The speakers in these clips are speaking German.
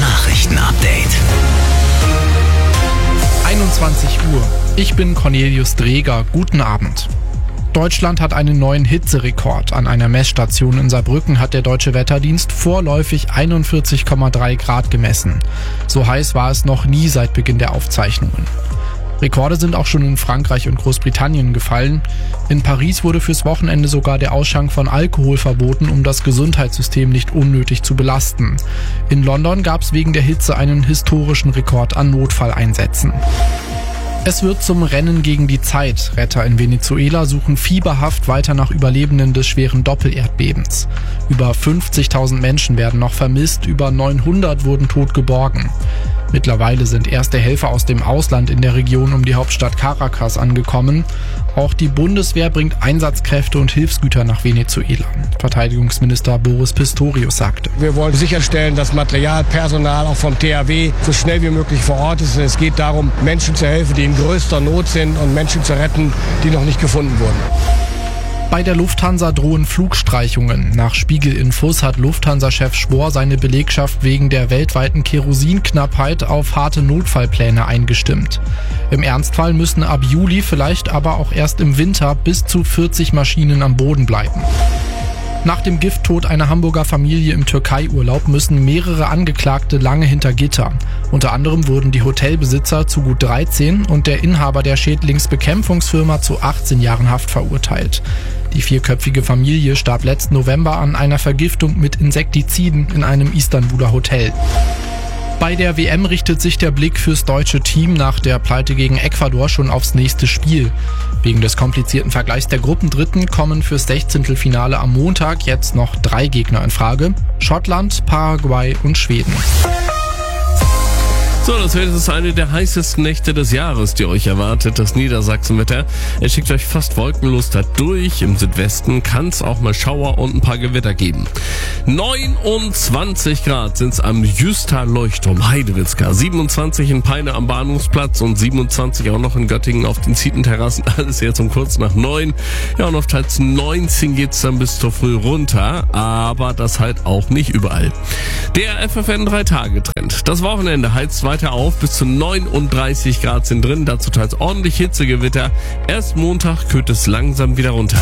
Nachrichten-Update. 21 Uhr. Ich bin Cornelius Dreger. Guten Abend. Deutschland hat einen neuen Hitzerekord. An einer Messstation in Saarbrücken hat der Deutsche Wetterdienst vorläufig 41,3 Grad gemessen. So heiß war es noch nie seit Beginn der Aufzeichnungen. Rekorde sind auch schon in Frankreich und Großbritannien gefallen. In Paris wurde fürs Wochenende sogar der Ausschank von Alkohol verboten, um das Gesundheitssystem nicht unnötig zu belasten. In London gab es wegen der Hitze einen historischen Rekord an Notfalleinsätzen. Es wird zum Rennen gegen die Zeit. Retter in Venezuela suchen fieberhaft weiter nach Überlebenden des schweren Doppelerdbebens. Über 50.000 Menschen werden noch vermisst, über 900 wurden tot geborgen. Mittlerweile sind erste Helfer aus dem Ausland in der Region um die Hauptstadt Caracas angekommen. Auch die Bundeswehr bringt Einsatzkräfte und Hilfsgüter nach Venezuela. Verteidigungsminister Boris Pistorius sagte: Wir wollen sicherstellen, dass Material, Personal auch vom THW so schnell wie möglich vor Ort ist. Es geht darum, Menschen zu helfen, die in größter Not sind und Menschen zu retten, die noch nicht gefunden wurden. Bei der Lufthansa drohen Flugstreichungen. Nach Spiegel-Infos hat Lufthansa-Chef Spohr seine Belegschaft wegen der weltweiten Kerosinknappheit auf harte Notfallpläne eingestimmt. Im Ernstfall müssen ab Juli, vielleicht aber auch erst im Winter, bis zu 40 Maschinen am Boden bleiben. Nach dem Gifttod einer Hamburger Familie im Türkei-Urlaub müssen mehrere Angeklagte lange hinter Gitter. Unter anderem wurden die Hotelbesitzer zu gut 13 und der Inhaber der Schädlingsbekämpfungsfirma zu 18 Jahren Haft verurteilt. Die vierköpfige Familie starb letzten November an einer Vergiftung mit Insektiziden in einem Istanbuler Hotel. Bei der WM richtet sich der Blick fürs deutsche Team nach der Pleite gegen Ecuador schon aufs nächste Spiel. Wegen des komplizierten Vergleichs der Gruppendritten kommen fürs 16. am Montag jetzt noch 3 Gegner in Frage: Schottland, Paraguay und Schweden. So, das wird jetzt eine der heißesten Nächte des Jahres, die euch erwartet. Das Niedersachsenwetter. Es schickt euch fast wolkenlos da durch. Im Südwesten kann es auch mal Schauer und ein paar Gewitter geben. 29 Grad sind es am Jüster Leuchtturm Heidewitzka. 27 in Peine am Bahnhofsplatz und 27 auch noch in Göttingen auf den Zietenterrassen. Alles jetzt um kurz nach 9. Ja, und auf teils 19 geht's dann bis zur Früh runter. Aber das halt auch nicht überall. Der FFN 3-Tage-Trend. Das Wochenende heizt weiter auf, bis zu 39 Grad sind drin, dazu teils ordentlich Hitzegewitter. Erst Montag kühlt es langsam wieder runter.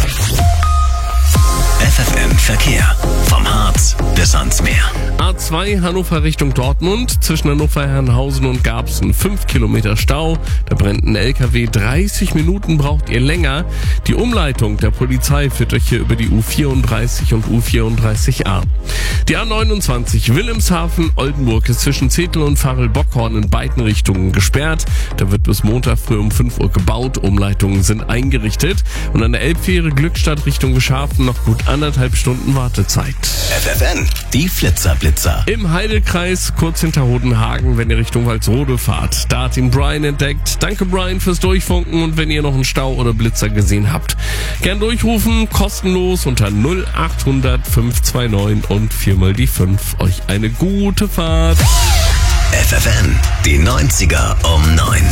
FFN Verkehr. Vom Harz bis ans Meer. A2 Hannover Richtung Dortmund. Zwischen Hannover, Herrenhausen und Garbsen 5 Kilometer Stau. Da brennt ein LKW. 30 Minuten braucht ihr länger. Die Umleitung der Polizei führt euch hier über die U34 und U34a. Die A29 Wilhelmshaven-Oldenburg ist zwischen Zetel und Varel-Bockhorn in beiden Richtungen gesperrt. Da wird bis Montag früh um 5 Uhr gebaut. Umleitungen sind eingerichtet. Und an der Elbfähre Glückstadt Richtung Geschafen noch gut 1,5 Stunden Wartezeit. FFN, die Flitzer-Blitzer. Im Heidelkreis, kurz hinter Hodenhagen, wenn ihr Richtung Walsrode fahrt. Da hat ihn Brian entdeckt. Danke Brian fürs Durchfunken und wenn ihr noch einen Stau oder Blitzer gesehen habt. Gern durchrufen, kostenlos unter 0800 529 und 4 die 5. Euch eine gute Fahrt. FFN, die 90er um 9.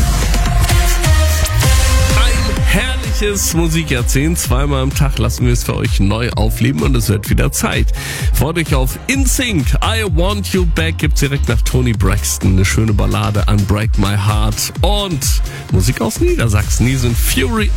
Herrliches Musikjahrzehnt. Zweimal am Tag lassen wir es für euch neu aufleben und es wird wieder Zeit. Freut euch auf InSync. I Want You Back gibt's direkt nach Toni Braxton. Eine schöne Ballade an Break My Heart und Musik aus Niedersachsen. Die sind Fury